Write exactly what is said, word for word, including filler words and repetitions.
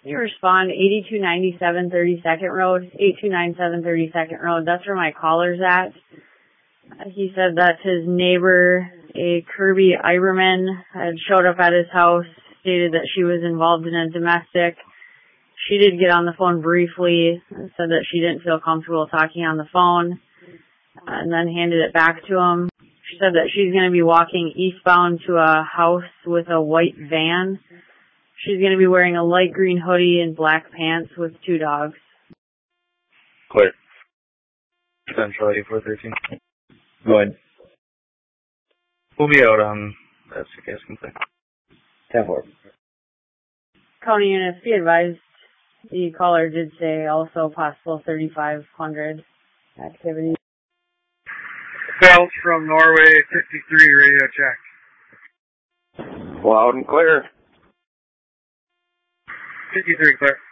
You respond eighty-two ninety-seven thirty-second Road, eight two nine seven thirty-second Road. That's where my caller's at. He said that his neighbor, a Kirby Iberman, had showed up at his house, stated that she was involved in a domestic. She did get on the phone briefly, said that she didn't feel comfortable talking on the phone, and then handed it back to him. She said that she's going to be walking eastbound to a house with a white van. She's going to be wearing a light green hoodie and black pants with two dogs. Clear. Central eight four thirteen. Go ahead. We'll be out on that gas complaint. ten four. County units, be advised, the caller did say also possible thirty-five hundred activity. Belt from Norway fifty-three, radio check. Loud and clear. fifty-three, clear.